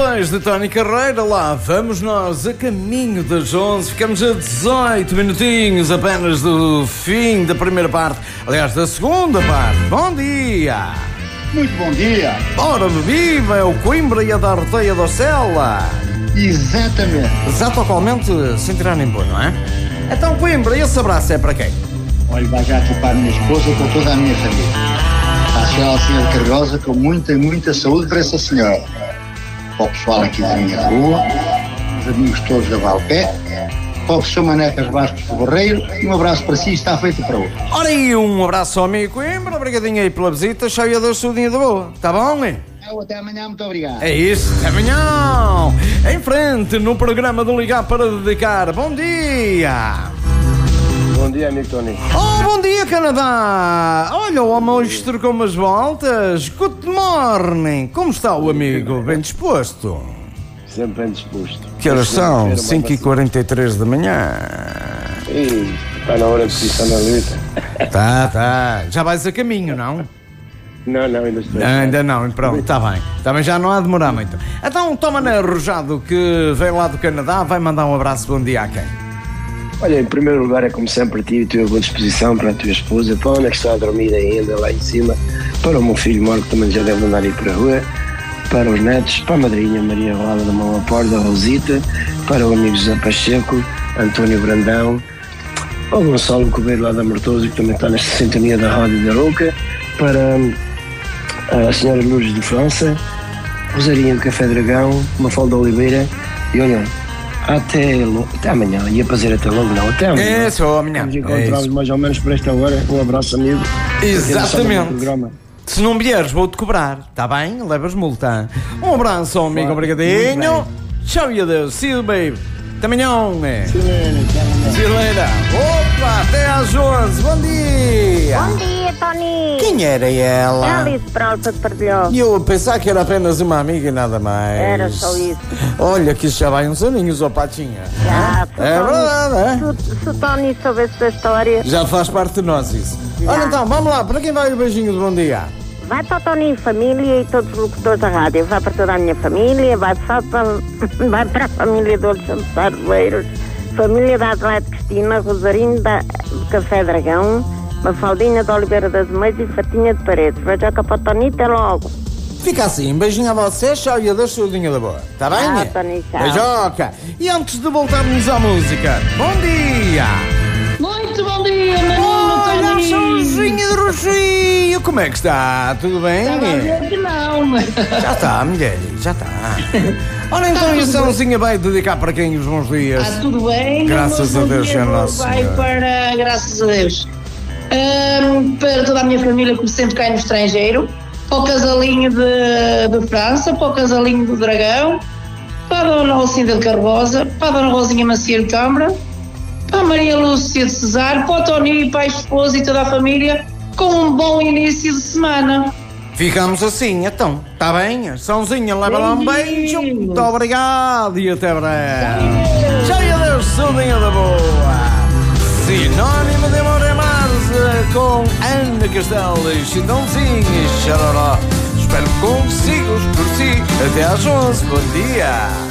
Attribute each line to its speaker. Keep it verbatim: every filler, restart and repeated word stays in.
Speaker 1: depois de Tony Carreira, lá vamos nós a caminho das onze. Ficamos a dezoito minutinhos apenas do fim da primeira parte. Aliás, da segunda parte. Bom dia!
Speaker 2: Muito bom dia!
Speaker 1: Ora, viva! É o Coimbra e a da Arteia da Sela.
Speaker 2: Exatamente.
Speaker 1: Exatamente, sem tirar nem pôr, não é? Então, Coimbra, esse abraço é para quem?
Speaker 2: Olha, vai já aqui para a minha esposa e para toda a minha família. Para a senhora Alcinha de Cargosa, com muita, muita saúde para essa senhora. Para o pessoal aqui da minha rua, os amigos todos da Valpé, para o professor Manecas Bastos do Barreiro, e um abraço para si, está feito para hoje.
Speaker 1: Ora aí, um abraço ao amigo Coimbra, obrigadinho aí pela visita, cheia da saudinha de boa, tá bom, hein?
Speaker 2: Até amanhã, muito obrigado.
Speaker 1: É isso, até amanhã! Em frente, no programa do Ligar para Dedicar, bom dia!
Speaker 3: Bom dia, amigo Tony.
Speaker 1: Oh, bom dia, Canadá! Olha, o homem hoje trocou umas voltas. Good morning! Como está o amigo? Bem disposto?
Speaker 3: Sempre bem disposto.
Speaker 1: Que horas são? cinco e quarenta e três da manhã.
Speaker 3: Ih, está na hora de pisar na luta.
Speaker 1: Tá, tá. Já vais a caminho, não?
Speaker 3: Não, não, ainda estou.
Speaker 1: Ainda não, pronto, está bem. Também já não há de demorar muito. Então, toma na Rojado, que vem lá do Canadá, vai mandar um abraço, bom dia a quem?
Speaker 3: Olha, em primeiro lugar é como sempre a ti e a tua boa disposição para a tua esposa, para onde é que está a dormir ainda lá em cima, para o meu filho Marco, que também já deve andar aí para a rua, para os netos, para a madrinha Maria Rola da Mão à Porta, a Rosita, para o amigo José Pacheco, António Brandão, ao Gonçalo Cobeiro lá da Mortoso, que também está nesta sintonia da Rádio da Rouca, para a senhora Lourdes de França, Rosarinha do Café Dragão, Mafalda Oliveira e olha, até, até amanhã, ia fazer até logo não, até amanhã.
Speaker 1: É, só amanhã.
Speaker 3: Nos encontramos mais ou menos por esta hora, um abraço amigo.
Speaker 1: Exatamente. Se não vieres, vou-te cobrar, está bem? Levas multa. Um abraço ao amigo, obrigadinho. Tchau e adeus, see you baby. Até amanhã. Silena. Opa, até às onze, bom dia.
Speaker 4: Bom dia, Tony.
Speaker 1: Quem era ela?
Speaker 4: É a Alice Peralta de Pardilhão.
Speaker 1: E eu a pensar que era apenas uma amiga e nada mais.
Speaker 4: Era só isso.
Speaker 1: Olha que isso já vai uns aninhos, ó Patinha.
Speaker 4: Já,
Speaker 1: É
Speaker 4: Tony,
Speaker 1: verdade, é?
Speaker 4: Se, se o Tony soubesse da história...
Speaker 1: Já faz parte de nós isso.
Speaker 4: Já.
Speaker 1: Olha então, vamos lá, para quem vai o beijinho de bom dia?
Speaker 4: Vai para o Tony e família e todos os locutores da rádio. Vai para toda a minha família, vai só para, vai para a família do Alexandre Sarveiros, família da Atleta Cristina, Rosarinho da, do Café Dragão, Mafaldinha da Oliveira das Meias e Fatinha de Paredes. Vai já cá para o Tony, até logo.
Speaker 1: Fica assim, beijinho a você, tchau e adeus, saudinha da boa. Está bem?
Speaker 4: Tchau, Tony, tchau.
Speaker 1: Beijoca. E antes de voltarmos à música, bom dia!
Speaker 5: Muito bom dia, menino
Speaker 1: Olha,
Speaker 5: Tony.
Speaker 1: Sãozinha de Roxinho, como é que está? Tudo bem?
Speaker 5: Estava a dizer que não, mas...
Speaker 1: Já está, mulher, já está. Olha então, e a Sãozinha vai dedicar para quem os bons dias?
Speaker 5: Ah, tudo bem.
Speaker 1: Graças
Speaker 5: O
Speaker 1: a
Speaker 5: meu
Speaker 1: Deus,
Speaker 5: bom
Speaker 1: Senhor
Speaker 5: dia
Speaker 1: Nosso
Speaker 5: vai
Speaker 1: Senhor.
Speaker 5: para, graças a Deus, Ahm, para toda a minha família, como sempre cai no estrangeiro, para o casalinho de, de França, para o casalinho do Dragão, para a Dona Alcinda de Carbosa, para a Dona Rosinha Macia de Câmara, para a Maria Lúcia de Cesar, para o Tony, pai, esposa e toda a família, com um bom início de semana.
Speaker 1: Ficamos assim, então, está bem? Sãozinha, leva lá um beijo. Muito obrigado e até breve. Tchau e adeus, saudinha da boa. Sinónimo de amor é Marza com Ana Castelo e Chitãozinho e Xaroró. Espero que consigas por si. Até às onze, bom dia.